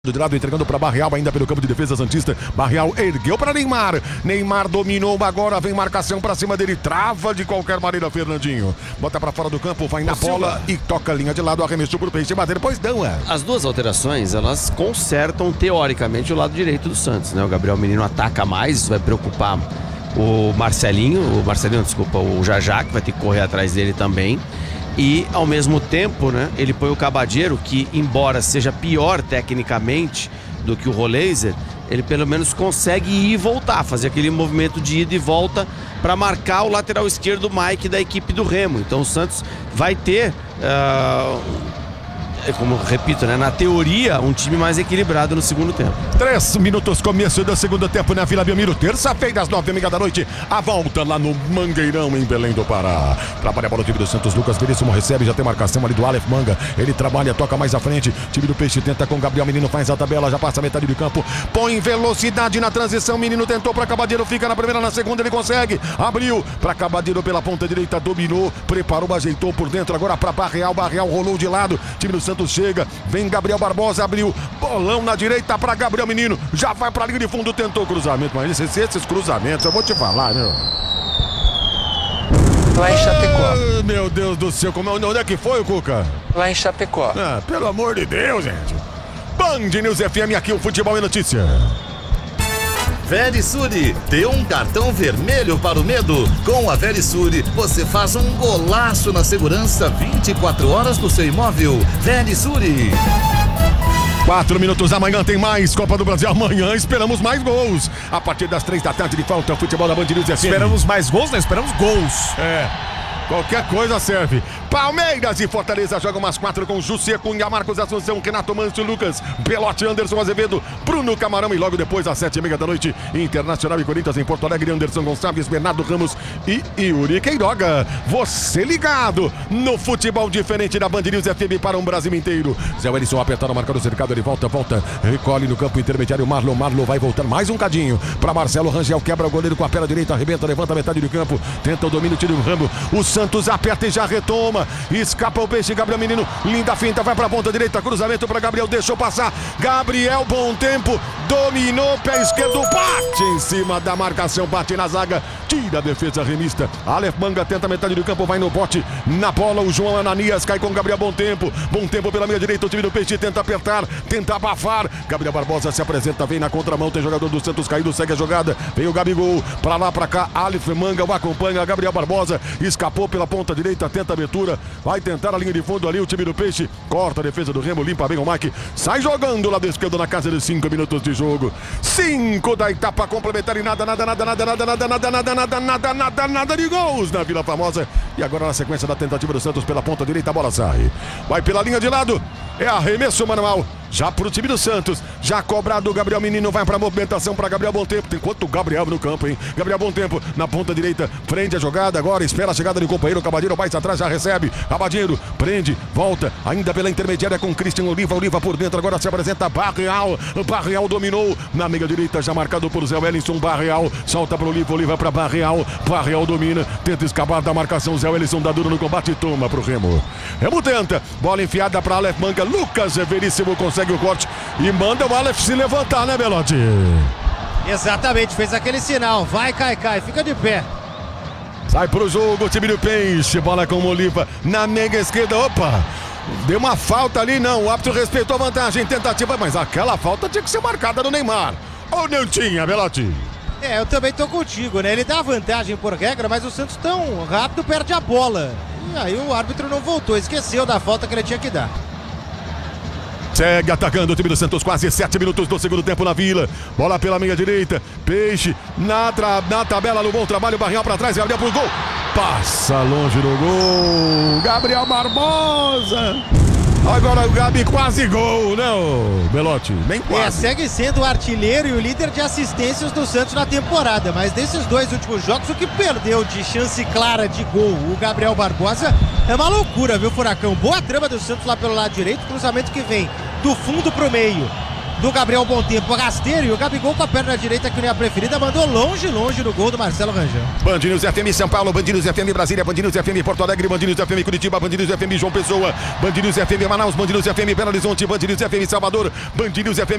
De lado, entregando para Barreal, ainda pelo campo de defesa santista. Barreal ergueu para Neymar. Neymar dominou, agora vem marcação para cima dele. Trava de qualquer maneira, Fernandinho. Bota para fora do campo, vai na bola e toca a linha de lado. Arremessou pro Peixe, bater, depois não. As duas alterações, elas consertam teoricamente o lado direito do Santos, né? O Gabriel Menino ataca mais, isso vai preocupar o Jajá, que vai ter que correr atrás dele também. E, ao mesmo tempo, né, ele põe o Cabadeiro, que, embora seja pior tecnicamente do que o Roleiser, ele pelo menos consegue ir e voltar, fazer aquele movimento de ida e volta para marcar o lateral esquerdo Mike da equipe do Remo. Então o Santos vai ter, como eu repito, né, na teoria, um time mais equilibrado no segundo tempo. 3 minutos, começo do segundo tempo na Vila Belmiro, terça-feira às 9h30 da noite, a volta lá no Mangueirão, em Belém do Pará. Trabalha a bola o time do Santos, Lucas Veríssimo recebe, já tem marcação ali do Aleph Manga, ele trabalha, toca mais à frente, time do Peixe tenta com Gabriel Menino, faz a tabela, já passa a metade do campo, põe velocidade na transição, Menino tentou para Cabadeiro, fica na primeira, na segunda ele consegue, abriu para Cabadeiro pela ponta direita, dominou, preparou, ajeitou por dentro, agora para Barreal, Barreal rolou de lado, time do Santos chega, vem Gabriel Barbosa, abriu, bolão na direita para Gabriel Menino, já vai para a linha de fundo, tentou cruzamento, mas esses cruzamentos, eu vou te falar, meu. Lá em Chapecó. Meu Deus do céu, onde é que foi o Cuca? Lá em Chapecó. Pelo amor de Deus, gente. Band News FM, aqui o Futebol é Notícia. Verisure, dê um cartão vermelho para o medo. Com a Verisure, você faz um golaço na segurança 24 horas do seu imóvel. Verisure. 4 minutos, amanhã tem mais Copa do Brasil. Amanhã esperamos mais gols. A partir das 3 da tarde de falta, futebol da Band News FM. Esperamos mais gols, não esperamos gols. Qualquer coisa serve. Palmeiras e Fortaleza jogam umas 4 com José Cunha, Marcos Assunção, Renato Manso, Lucas Belotti, Anderson Azevedo, Bruno Camarão. E logo depois, às 7h30 da noite, Internacional e Corinthians em Porto Alegre, Anderson Gonçalves, Bernardo Ramos e Yuri Queiroga. Você ligado no futebol diferente da Band News FM para um Brasil inteiro. Zé Wellison apertando, marcando o cercado, ele volta, recolhe no campo intermediário, Marlon vai voltar mais um cadinho para Marcelo Rangel, quebra o goleiro com a perna direita, arrebenta, levanta a metade do campo, tenta o domínio, tira o Rambo, o Santos aperta e já retoma, escapa o Peixe, Gabriel Menino, linda finta, vai para a ponta direita, cruzamento para Gabriel, deixou passar, Gabriel, bom tempo, dominou, pé esquerdo, bate em cima da marcação, bate na zaga, tira a defesa remista, Aleph Manga tenta a metade do campo, vai no bote, na bola, o João Ananias cai com Gabriel, bom tempo pela meia direita, o time do Peixe tenta apertar, tenta abafar, Gabriel Barbosa se apresenta, vem na contramão, tem jogador do Santos caído, segue a jogada, vem o Gabigol, para lá, para cá, Aleph Manga o acompanha, Gabriel Barbosa escapou pela ponta direita, tenta a abertura, vai tentar a linha de fundo ali, o time do Peixe, corta a defesa do Remo, limpa bem o Mike, sai jogando lado esquerdo na casa de 5 minutos de jogo, 5 da etapa complementar e nada de gols na Vila Formosa. E agora na sequência da tentativa do Santos pela ponta direita, a bola sai, vai pela linha de lado, é arremesso manual, já pro time do Santos, já cobrado o Gabriel Menino, vai pra movimentação para Gabriel Bom Tempo, tem quanto Gabriel no campo, hein? Gabriel Bom Tempo na ponta direita, prende a jogada agora, espera a chegada do companheiro, Cabadeiro vai atrás, já recebe, Cabadeiro prende, volta, ainda pela intermediária com Christian Oliva por dentro, agora se apresenta Barreal dominou, na meia direita já marcado por Zé Wellison, Barreal, solta para Oliva para Barreal domina, tenta escapar da marcação, Zé Wellison dá duro no combate e toma pro Remo tenta, bola enfiada para Aleph Manga, Lucas Veríssimo consegue o corte e manda o Aleph se levantar, né, Belotti? Exatamente, fez aquele sinal, vai Caicai, fica de pé. Sai pro jogo o time do Peixe, bola com Oliva na meia esquerda, opa, deu uma falta ali, não, o árbitro respeitou a vantagem, tentativa, mas aquela falta tinha que ser marcada no Neymar, ou não tinha, Belotti? Eu também tô contigo, né, ele dá vantagem por regra, mas o Santos tão rápido perde a bola, e aí o árbitro não voltou, esqueceu da falta que ele tinha que dar. Segue atacando o time do Santos, quase 7 minutos do segundo tempo na Vila. Bola pela meia direita. Peixe na tabela, no bom trabalho. Barreal para trás, Gabriel pro gol. Passa longe do gol. Gabriel Barbosa. Agora o Gabi quase gol, né, Belotti? Bem quase. Segue sendo o artilheiro e o líder de assistências do Santos na temporada. Mas desses 2 últimos jogos, o que perdeu de chance clara de gol o Gabriel Barbosa é uma loucura, viu, Furacão? Boa trama do Santos lá pelo lado direito, cruzamento que vem do fundo pro meio. do Gabriel Bom Tempo rasteiro, e o Gabigol com a perna direita, que não é a preferida, mandou longe no gol do Marcelo Rangel. Band News FM São Paulo, Band News FM Brasília, Band News FM Porto Alegre, Band News FM Curitiba, Band News FM João Pessoa, Band News FM Manaus, Band News FM Belo Horizonte, Band News FM Salvador, Band News FM